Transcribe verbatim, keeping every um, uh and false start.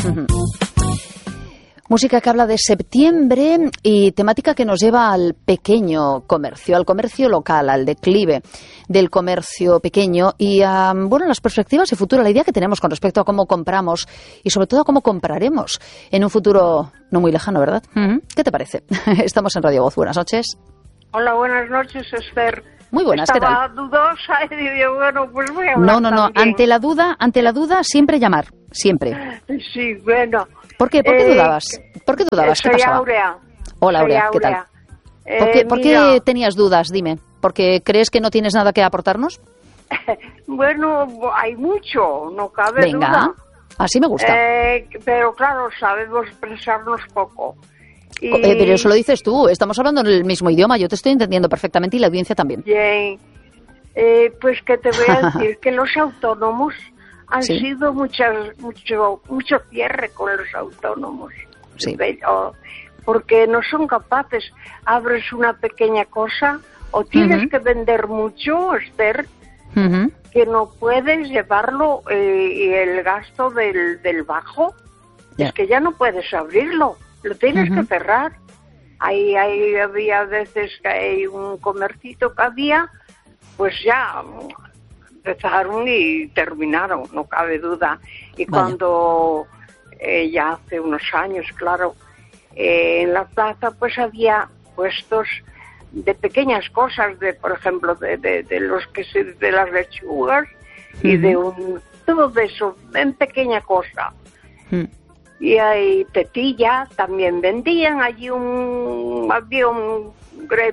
Uh-huh. Música que habla de septiembre y temática que nos lleva al pequeño comercio, al comercio local, al declive del comercio pequeño y a bueno, las perspectivas y futuro, la idea que tenemos con respecto a cómo compramos y sobre todo a cómo compraremos en un futuro no muy lejano, ¿verdad? Uh-huh. ¿Qué te parece? Estamos en Radio Voz. Buenas noches. Hola, buenas noches, Esther. Muy buenas, Estaba ¿qué tal? dudosa y digo, bueno, pues voy a hablar No, no, no, también. ante la duda, ante la duda siempre llamar, siempre. Sí, bueno. ¿Por qué? ¿Por qué eh, dudabas? ¿Por qué dudabas? ¿Qué soy pasaba? Aurea. Hola, Soy Aurea, ¿qué tal? Aurea. ¿Por Eh, qué, ¿por mira, qué tenías dudas? Dime. ¿Porque crees que no tienes nada que aportarnos? Bueno, hay mucho, no cabe Venga, duda. así me gusta. Eh, pero claro, sabemos expresarnos poco. Y... Eh, pero eso lo dices tú, estamos hablando en el mismo idioma, yo te estoy entendiendo perfectamente y la audiencia también. Bien. Eh, pues que te voy a decir que los autónomos han Sí. sido muchas, mucho, mucho cierre con los autónomos. Sí. Pero, porque no son capaces. Abres una pequeña cosa o tienes Uh-huh. que vender mucho, Esther, Uh-huh. que no puedes llevarlo eh, y el gasto del, del bajo. Ya. Es que ya no puedes abrirlo, lo tienes Uh-huh. que cerrar. Ahí, ahí había veces que hay un comercito que había, pues ya empezaron y terminaron, no cabe duda. Y Vaya. cuando eh, ya hace unos años, claro, eh, en la plaza pues había puestos de pequeñas cosas, de por ejemplo de, de, de los que se, de las lechugas y Ujú. de un todo de eso en pequeña cosa. Mm. Y hay tetilla, también vendían allí un había un